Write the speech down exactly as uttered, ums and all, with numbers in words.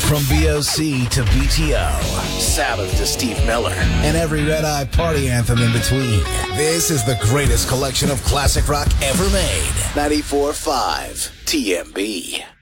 From B O C to B T O, Sabbath to Steve Miller, and every Red Eye party anthem in between. This is the greatest collection of classic rock ever made. ninety-four point five T M B.